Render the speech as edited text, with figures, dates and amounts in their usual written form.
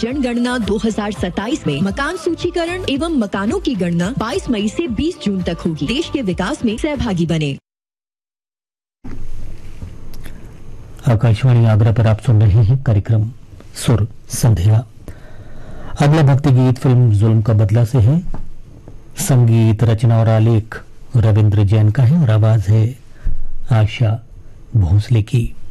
जनगणना 2027 में मकान सूचीकरण एवं मकानों की गणना 22 मई से 20 जून तक होगी। देश के विकास में सहभागी बने। आकाशवाणी आगरा पर आप सुन रहे हैं कार्यक्रम सुर संध्या। अगला भक्ति गीत फिल्म जुल्म का बदला से है। संगीत रचना और आलेख रविंद्र जैन का है और आवाज है आशा भोसले की।